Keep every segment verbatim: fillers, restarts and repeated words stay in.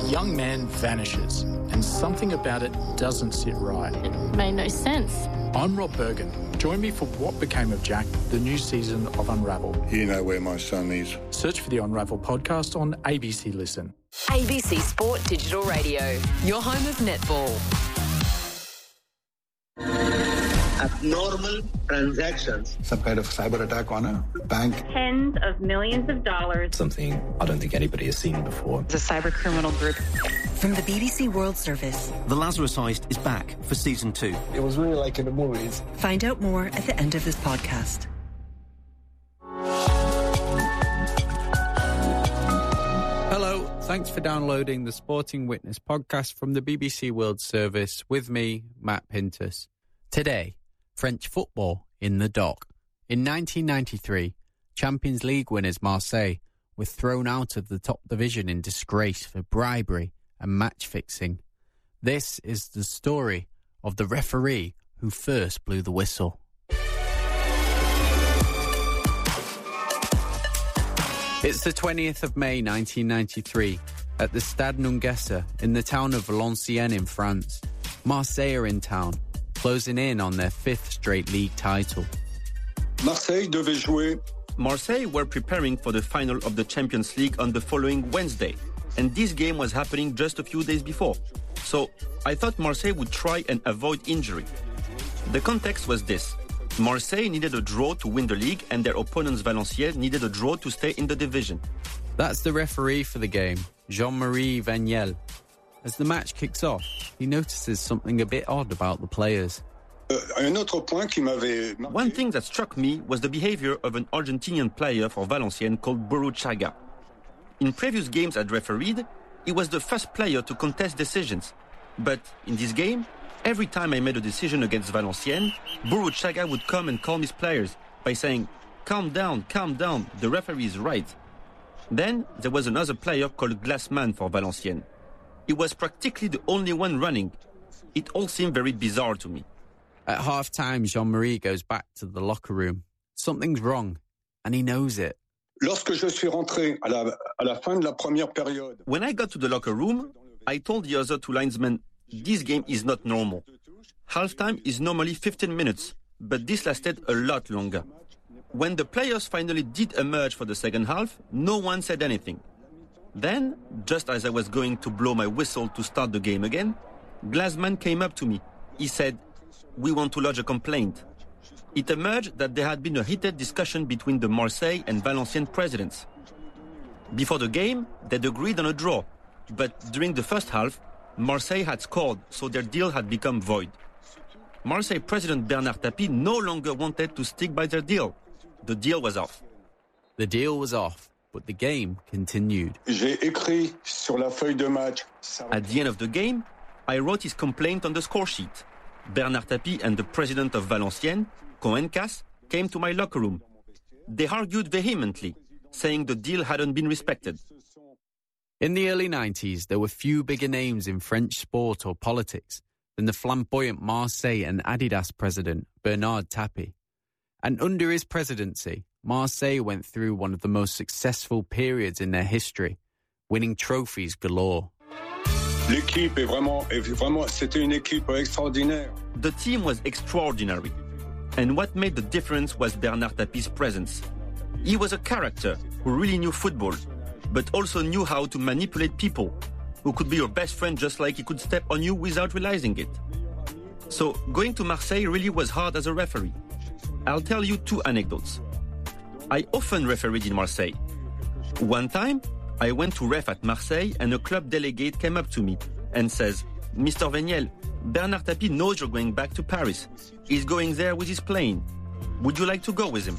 young man vanishes and something about it doesn't sit right. It made no sense. I'm Rob Bergen. Join me for What Became of Jack, the new season of Unravel. You know where my son is. Search for the Unravel podcast on A B C Listen. A B C Sport Digital Radio, your home of netball. Abnormal transactions. Some kind of cyber attack on a bank. Tens of millions of dollars. Something I don't think anybody has seen before. It's a cyber criminal group. From the B B C World Service. The Lazarus Heist is back for season two. It was really like in the movies. Find out more at the end of this podcast. Hello, thanks for downloading the Sporting Witness podcast from the B B C World Service with me, Matt Pintus. Today, French football in the dock. In nineteen ninety-three, Champions League winners Marseille were thrown out of the top division in disgrace for bribery and match fixing. This is the story of the referee who first blew the whistle. It's the twentieth of May nineteen ninety-three at the Stade Nungesser in the town of Valenciennes in France. Marseille are in town, closing in on their fifth straight league title. Marseille devait jouer. Marseille were preparing for the final of the Champions League on the following Wednesday, and this game was happening just a few days before. So I thought Marseille would try and avoid injury. The context was this. Marseille needed a draw to win the league, and their opponents Valenciennes needed a draw to stay in the division. That's the referee for the game, Jean-Marie Vignel. As the match kicks off, he notices something a bit odd about the players. One thing that struck me was the behavior of an Argentinian player for Valenciennes called Burruchaga. In previous games I'd refereed, he was the first player to contest decisions. But in this game, every time I made a decision against Valenciennes, Burruchaga would come and calm his players by saying, "Calm down, calm down, the referee is right." Then there was another player called Glassman for Valenciennes. He was practically the only one running. It all seemed very bizarre to me. At half-time, Jean-Marie goes back to the locker room. Something's wrong, and he knows it. Lorsque je suis rentré à la, à la fin de la première période. When I got to the locker room, I told the other two linesmen, this game is not normal. Halftime is normally fifteen minutes, but this lasted a lot longer. When the players finally did emerge for the second half, no one said anything. Then, just as I was going to blow my whistle to start the game again, Glassman came up to me. He said, "We want to lodge a complaint." It emerged that there had been a heated discussion between the Marseille and Valenciennes presidents. Before the game, they'd agreed on a draw, but during the first half, Marseille had scored, so their deal had become void. Marseille president Bernard Tapie no longer wanted to stick by their deal. The deal was off. The deal was off, but the game continued. J'ai écrit sur la feuille de match. At the end of the game, I wrote his complaint on the score sheet. Bernard Tapie and the president of Valenciennes, Cohen Cass, came to my locker room. They argued vehemently, saying the deal hadn't been respected. In the early nineties, there were few bigger names in French sport or politics than the flamboyant Marseille and Adidas president, Bernard Tapie. And under his presidency, Marseille went through one of the most successful periods in their history, winning trophies galore. L'équipe est vraiment, est vraiment, c'était une équipe extraordinaire. The team was extraordinary. And what made the difference was Bernard Tapie's presence. He was a character who really knew football, but also knew how to manipulate people, who could be your best friend just like he could step on you without realizing it. So going to Marseille really was hard as a referee. I'll tell you two anecdotes. I often refereed in Marseille. One time, I went to ref at Marseille and a club delegate came up to me and says, "Mister Vignel, Bernard Tapie knows you're going back to Paris. He's going there with his plane. Would you like to go with him?"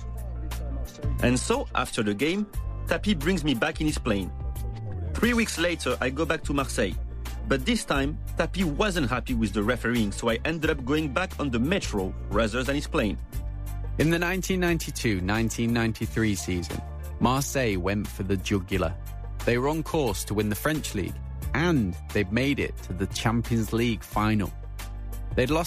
And so, after the game, Tapie brings me back in his plane. Three weeks later, I go back to Marseille. But this time, Tapie wasn't happy with the refereeing, so I ended up going back on the metro rather than his plane. In the nineteen ninety-two nineteen ninety-three season, Marseille went for the jugular. They were on course to win the French league, and they'd made it to the Champions League final. They'd lost